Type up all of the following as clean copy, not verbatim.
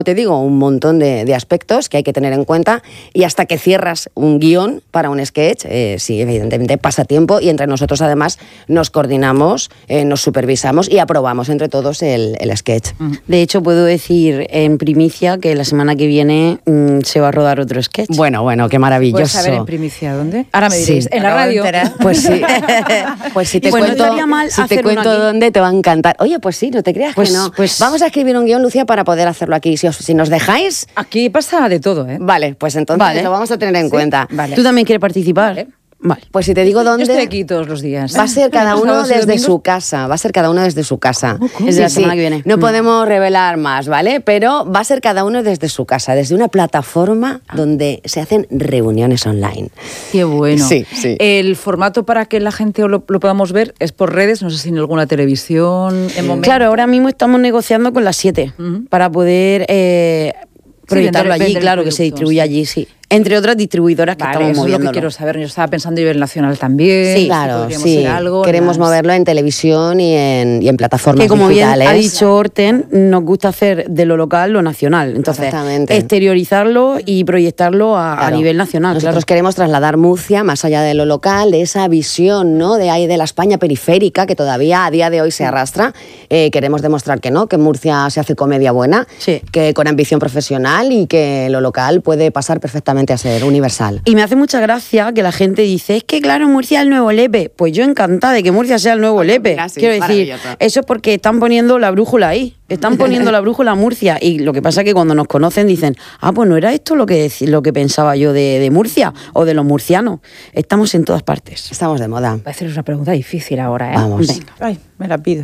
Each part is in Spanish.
te digo, un montón de aspectos que hay que tener en cuenta, y hasta que cierras un guión para un sketch, sí, evidentemente pasa tiempo, y entre nosotros además nos coordinamos, nos supervisamos y aprobamos entre todos el sketch. De hecho, puedo decir en primicia que la semana que viene se va a rodar otro sketch. Bueno, qué maravilloso. ¿Puedes saber en primicia dónde? Ahora me diréis, Sí. en la radio. Pues sí. Pues si te Bueno, no cuento, estaría mal si te hacer cuento uno aquí. dónde, te va a encantar. Oye, pues sí, no te creas Pues- que no. pues- Vamos a escribir un guión, Lucía, para poder hacerlo aquí. Si nos dejáis, Aquí pasa de todo, ¿eh? vale, pues entonces Vale. lo vamos a tener en cuenta. Vale. ¿Tú también quieres participar? Vale. Vale. Pues si te digo Yo dónde, estoy aquí todos los días. va a ser cada Los uno sábados y desde domingos. su casa. Va a ser cada uno desde su casa. Es de la semana que viene. No podemos revelar más, ¿vale? Pero va a ser cada uno desde su casa, desde una plataforma donde se hacen reuniones online. Qué bueno. Sí, sí. El formato para que la gente lo podamos ver es por redes, no sé si en alguna televisión, en momento. Claro, ahora mismo estamos negociando con las 7 para poder proyectarlo vender- allí, vender claro, que se productos, distribuye sí. allí, sí. Entre otras distribuidoras que Vale, estamos eso es lo que moviéndolo. quiero saber. Yo estaba pensando a nivel nacional también. Sí, si Claro, podríamos sí. hacer algo, Queremos las- moverlo en televisión y en plataformas Que como bien digitales. ha dicho Orten, nos gusta hacer de lo local lo nacional. Entonces, Exactamente. exteriorizarlo y proyectarlo a Claro. nivel nacional. Nosotros claro. queremos trasladar Murcia más allá de lo local, de esa visión, ¿no?, de ahí de la España periférica que todavía a día de hoy se arrastra. Queremos demostrar que no, que en Murcia se hace comedia buena, Sí. que con ambición profesional, y que lo local puede pasar perfectamente a ser universal. Y me hace mucha gracia que la gente dice, es que claro, Murcia es el nuevo Lepe. Pues yo encantada de que Murcia sea el nuevo Lepe. mira, sí, Quiero decir, maravilloso. eso es porque están poniendo la brújula ahí. Están poniendo la brújula a Murcia. Y lo que pasa es que cuando nos conocen dicen, pues no era esto lo que pensaba yo de Murcia o de los murcianos. Estamos en todas partes. Estamos de moda. Voy a haceros una pregunta difícil ahora, ¿eh? Vamos. Venga. Ay, me la pido.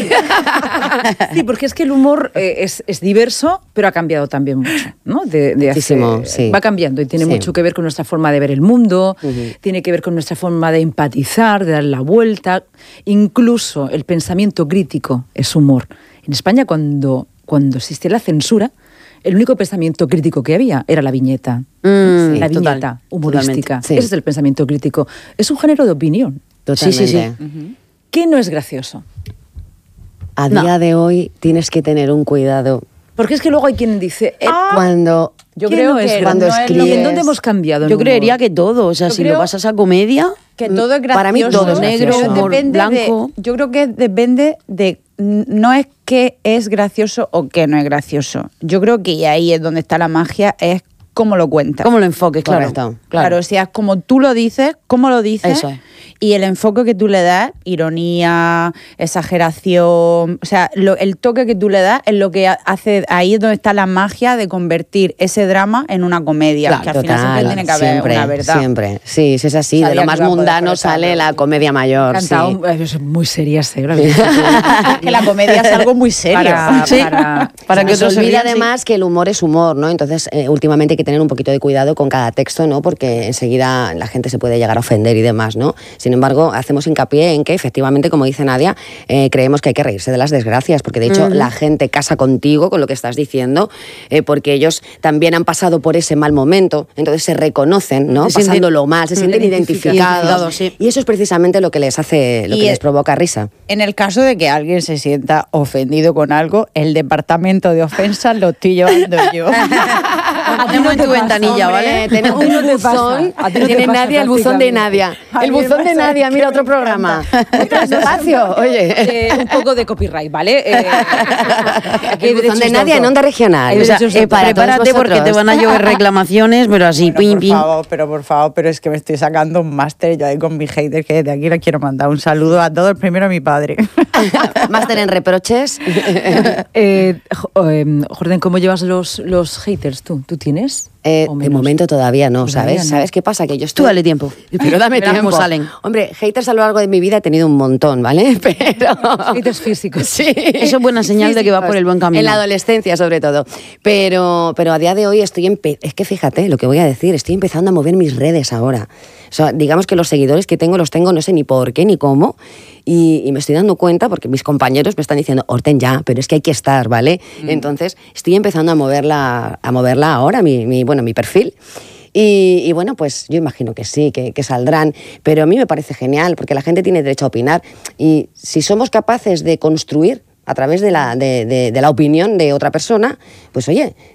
Sí, porque es que el humor es diverso, pero ha cambiado también mucho, ¿no? Muchísimo, sí. Va cambiando y tiene Sí. mucho que ver con nuestra forma de ver el mundo, tiene que ver con nuestra forma de empatizar, de dar la vuelta. Incluso el pensamiento crítico es humor. En España, cuando existía la censura, el único pensamiento crítico que había era la viñeta. La total, viñeta humorística. totalmente, sí. Ese es el pensamiento crítico. Es un género de opinión. Totalmente. Sí, sí. ¿Qué no es gracioso? A No. día de hoy tienes que tener un cuidado Porque es que luego hay quien dice, cuando... yo ¿Qué creo no es que cuando no es lo que- escribes? ¿en dónde hemos cambiado? el Yo humor? creería que todo. O sea, Yo si creo- lo pasas a comedia, Que todo es gracioso. Para mí todo es negro, gracioso. pero humor depende blanco. yo creo que depende de... No es que es gracioso o que no es gracioso. Yo creo que y ahí es donde está la magia, es cómo lo cuentas. cómo lo enfoques, claro. Correcto. Claro, o sea, es como tú lo dices, cómo lo dices. Eso es. Y el enfoque que tú le das, ironía, exageración, o sea, el toque que tú le das es lo que hace, ahí es donde está la magia de convertir ese drama en una comedia, Claro, que al final siempre tiene que haber siempre, una verdad. Siempre, sí, es así. Sabía De lo que más iba a poder mundano conectarlo. sale la comedia mayor. Cantado, sí. es muy seria, Que la comedia es algo muy serio. Sí. Para Se que nos otros se olvida rían, sí. además que el humor es humor, ¿no? Entonces, últimamente hay que tener un poquito de cuidado con cada texto, ¿no? Porque enseguida la gente se puede llegar a ofender y demás, ¿no? Sin embargo, hacemos hincapié en que, efectivamente, como dice Nadia, creemos que hay que reírse de las desgracias, porque de hecho la gente casa contigo con lo que estás diciendo, porque ellos también han pasado por ese mal momento, entonces se reconocen, ¿no? Se sienten Pasándolo mal, se sienten identificados. identificados, sí. Y eso es precisamente lo que les hace, lo Y que les provoca risa. En el caso de que alguien se sienta ofendido con algo, el departamento de ofensas lo estoy llevando yo. Hacemos en tu ventanilla, ¿vale? Tenemos un buzón, A ti no te tiene pasa Nadia el buzón de Nadia. El buzón de Nadia, mira, otro programa. Otro espacio, oye. Un poco de copyright, ¿vale? Aquí hay El buzón de derechos Nadia en autor. Onda Regional. Hay O sea, derechos de autor. para todos prepárate porque te vosotros. van a llover reclamaciones, pero así, pim, pim. por favor, pero es que me estoy sacando un máster yo ahí con mis haters, que desde aquí les quiero mandar un saludo a todos, primero a mi padre. Máster en reproches. Jorden, ¿cómo llevas los haters tú? ¿Tú tienes? ¿O De menos? momento todavía no, Todavía ¿sabes? no. ¿Sabes qué pasa? Que yo Tú estoy... dale tiempo. Pero dame Verás tiempo. cómo salen. Hombre, haters a lo largo de mi vida he tenido un montón, ¿vale? Pero... Haters físicos. Sí. Eso es buena señal de que va por el buen camino. En la adolescencia, sobre todo. Pero a día de hoy estoy... Es que fíjate lo que voy a decir, estoy empezando a mover mis redes ahora. O sea, digamos que los seguidores que tengo los tengo no sé ni por qué ni cómo, y me estoy dando cuenta porque mis compañeros me están diciendo, Orten, ya, pero es que hay que estar, ¿vale? Entonces estoy empezando a moverla ahora, mi perfil. Y bueno, pues yo imagino que sí, que saldrán, pero a mí me parece genial porque la gente tiene derecho a opinar, y si somos capaces de construir a través de la opinión de otra persona, pues oye,